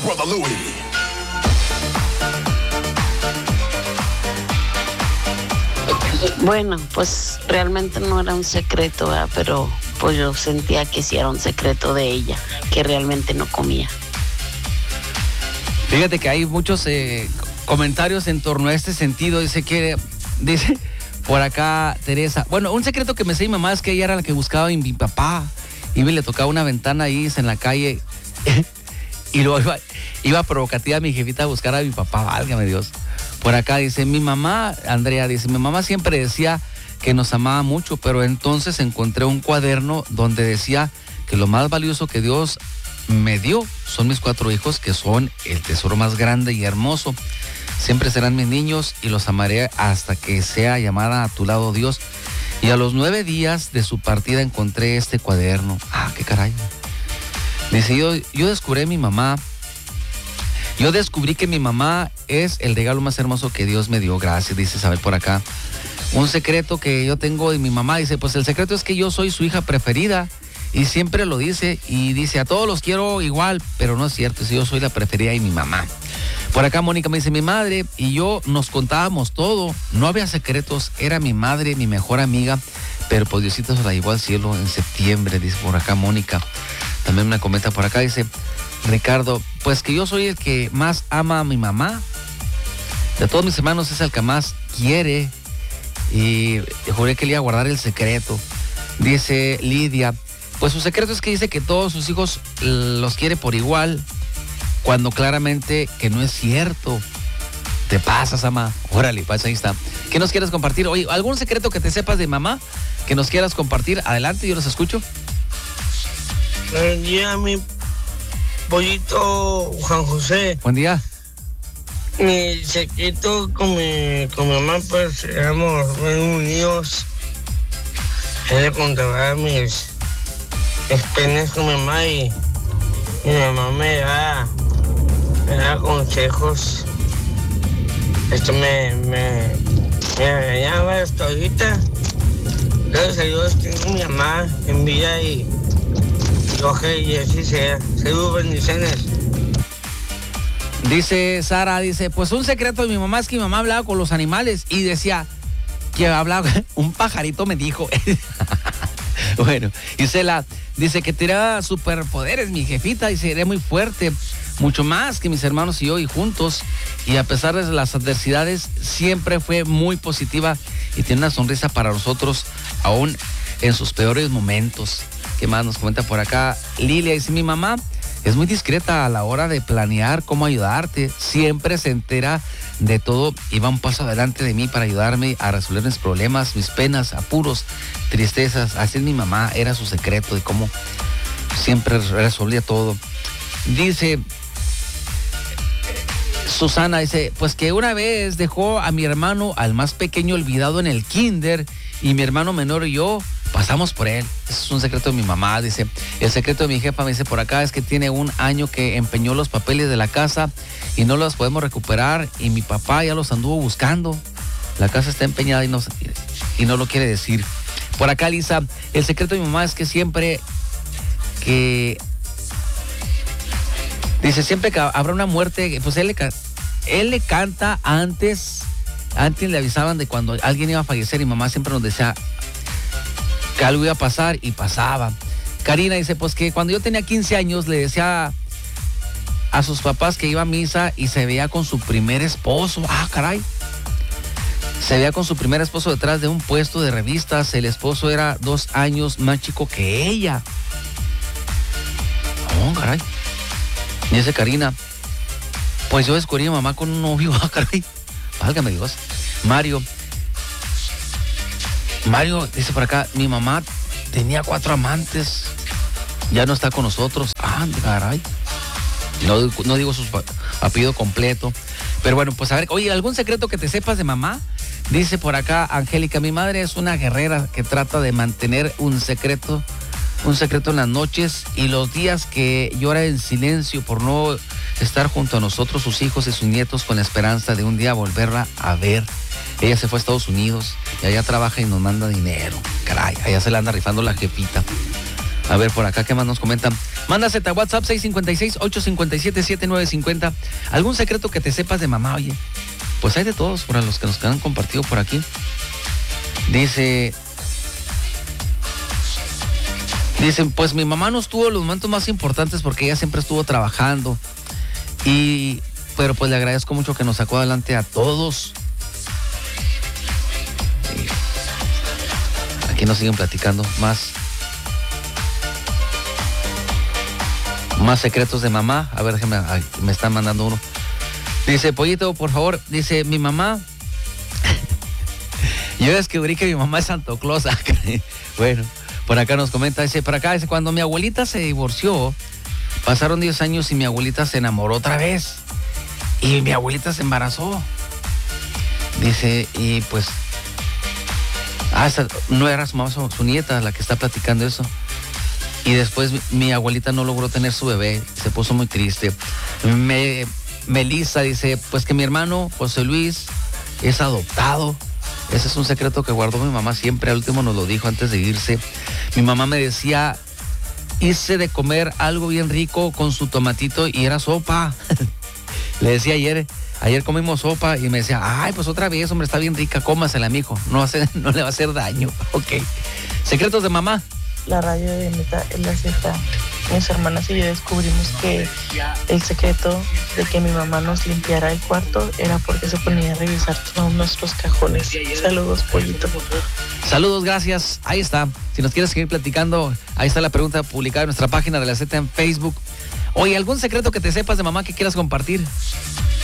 Brother Louie. Bueno, pues realmente no era un secreto, ¿verdad? Pero pues yo sentía que sí era un secreto de ella, que realmente no comía. Fíjate que hay muchos comentarios en torno a este sentido. Dice por acá Teresa, bueno, un secreto que me sé mi mamá es que ella era la que buscaba a mi papá. Y le tocaba una ventana ahí en la calle y luego iba provocativa mi jefita a buscar a mi papá, válgame Dios. Por acá dice, mi mamá, Andrea dice, mi mamá siempre decía que nos amaba mucho, pero entonces encontré un cuaderno donde decía que lo más valioso que Dios me dio son mis 4 hijos, que son el tesoro más grande y hermoso. Siempre serán mis niños y los amaré hasta que sea llamada a tu lado, Dios. Y a los 9 días de su partida encontré este cuaderno. Ah, qué caray. Dice, yo descubrí a mi mamá. Yo descubrí que mi mamá es el regalo más hermoso que Dios me dio. Gracias, dice Isabel por acá. Un secreto que yo tengo de mi mamá. Dice, pues el secreto es que yo soy su hija preferida. Y siempre lo dice. Y dice, a todos los quiero igual. Pero no es cierto. Yo soy la preferida y mi mamá. Por acá Mónica me dice, mi madre y yo nos contábamos todo. No había secretos. Era mi madre, mi mejor amiga. Pero pues Diosito se la llevó al cielo en septiembre. Dice por acá Mónica. También me comenta por acá. Dice, Ricardo, pues que yo soy el que más ama a mi mamá. De todos mis hermanos es el que más quiere. Y juré que le iba a guardar el secreto. Dice Lidia, pues su secreto es que dice que todos sus hijos los quiere por igual, cuando claramente que no es cierto. Te pasas, ama. Órale, pues ahí está. ¿Qué nos quieres compartir? Oye, ¿algún secreto que te sepas de mamá que nos quieras compartir? Adelante, yo los escucho. Buen día, mi pollito Juan José. Buen día. Mi secreto con mi mamá, pues éramos muy unidos. Él le contaba mis penas con mi mamá y mi mamá me daba consejos. Me regañaba hasta ahorita. Gracias a Dios tengo mi mamá en vida y ojalá y así sea. Saludos, bendiciones. Dice Sara, dice, pues un secreto de mi mamá es que mi mamá hablaba con los animales y decía que hablaba, un pajarito me dijo. Bueno, Isela dice que tiraba superpoderes, mi jefita, y seré muy fuerte, mucho más que mis hermanos y yo y juntos. Y a pesar de las adversidades, siempre fue muy positiva y tiene una sonrisa para nosotros, aún en sus peores momentos. ¿Qué más nos comenta por acá? Lilia dice, mi mamá es muy discreta a la hora de planear cómo ayudarte. Siempre se entera de todo y va un paso adelante de mí para ayudarme a resolver mis problemas, mis penas, apuros, tristezas. Así es mi mamá, era su secreto de cómo siempre resolvía todo. Dice Susana, dice, pues que una vez dejó a mi hermano, al más pequeño, olvidado en el kinder, y mi hermano menor y yo pasamos por él. Ese es un secreto de mi mamá. Dice, el secreto de mi jefa, me dice por acá, es que tiene 1 año que empeñó los papeles de la casa y no los podemos recuperar, y mi papá ya los anduvo buscando. La casa está empeñada y no lo quiere decir. Por acá Lisa, el secreto de mi mamá es que siempre que dice, siempre que habrá una muerte, pues él le canta antes le avisaban de cuando alguien iba a fallecer, y mamá siempre nos decía que algo iba a pasar y pasaba. Karina dice, pues que cuando yo tenía 15 años le decía a sus papás que iba a misa y se veía con su primer esposo. Ah, caray. Se veía con su primer esposo detrás de un puesto de revistas. El esposo era 2 años más chico que ella. Oh, caray. Y dice Karina, pues yo descubrí a mamá con un novio. Ah, caray. Válgame Dios. Mario dice por acá, mi mamá tenía 4 amantes, ya no está con nosotros. Ah, caray. No digo su apellido completo, pero bueno, pues a ver, oye, ¿algún secreto que te sepas de mamá? Dice por acá Angélica, mi madre es una guerrera que trata de mantener un secreto en las noches y los días, que llora en silencio por no estar junto a nosotros, sus hijos y sus nietos, con la esperanza de un día volverla a ver. Ella se fue a Estados Unidos y allá trabaja y nos manda dinero. Caray, allá se la anda rifando la jefita. A ver, por acá, ¿qué más nos comentan? Mándase a WhatsApp 656-857-7950. ¿Algún secreto que te sepas de mamá? Oye, pues hay de todos, para los que nos han compartido por aquí. Dicen, pues mi mamá no estuvo en los momentos más importantes porque ella siempre estuvo trabajando. Pero pues le agradezco mucho que nos sacó adelante a todos. Aquí nos siguen platicando más secretos de mamá. A ver, déjame, me están mandando uno. Dice, Pollito, por favor, dice, mi mamá... Yo descubrí que mi mamá es Santa Claus. Bueno, por acá nos comenta, dice, cuando mi abuelita se divorció, pasaron 10 años y mi abuelita se enamoró otra vez. Y mi abuelita se embarazó. Dice, y pues... no era su mamá, su nieta la que está platicando eso. Y después mi abuelita no logró tener su bebé, se puso muy triste. Melissa dice, pues que mi hermano José Luis es adoptado. Ese es un secreto que guardó mi mamá siempre, al último nos lo dijo antes de irse. Mi mamá me decía, hice de comer algo bien rico con su tomatito y era sopa. Le decía ayer comimos sopa y me decía, ay, pues otra vez, hombre, está bien rica, cómasela, mijo, no le va a hacer daño. Ok. Secretos de mamá. La radio de Meta en la Z. Mis hermanas y yo descubrimos que el secreto de que mi mamá nos limpiara el cuarto era porque se ponía a revisar todos nuestros cajones. Saludos, Pollito. Saludos, gracias. Ahí está. Si nos quieres seguir platicando, ahí está la pregunta publicada en nuestra página de la Z en Facebook. Oye, ¿algún secreto que te sepas de mamá que quieras compartir?